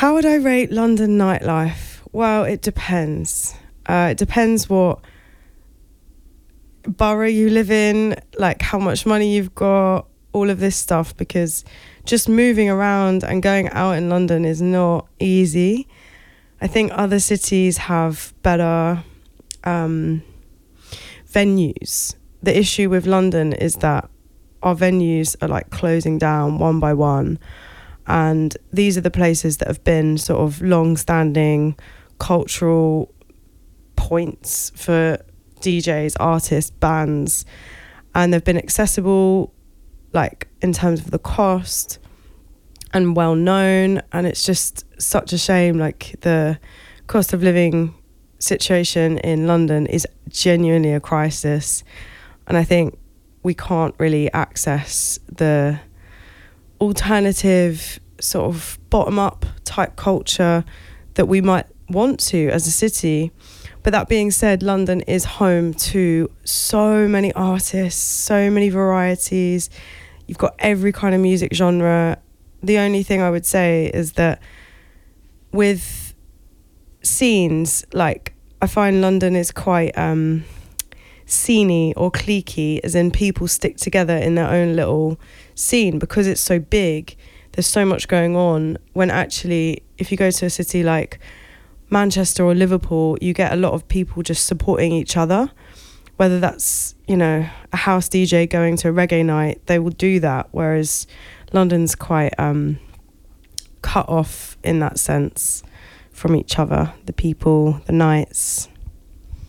How would I rate London nightlife? Well, it depends. It depends what borough you live in, like how much money you've got, all of this stuff, because just moving around and going out in London is not easy. I think other cities have better venues. The issue with London is that our venues are like closing down one by one, and these are the places that have been sort of long-standing cultural points for DJs, artists, bands, and they've been accessible like in terms of the cost and well known, and it's just such a shame. Like the cost of living situation in London is genuinely a crisis, and I think we can't really access the alternative sort of bottom-up type culture that we might want to as a city. But that being said, London is home to so many artists, so many varieties. You've got every kind of music genre. The only thing I would say is that with scenes, like I find London is quite sceney or cliquey, as in people stick together in their own little scene because it's so big. There's so much going on, when actually if you go to a city like Manchester or Liverpool, you get a lot of people just supporting each other, whether that's, you know, a house DJ going to a reggae night, they will do that, whereas London's quite cut off in that sense from each other, the people, the nights.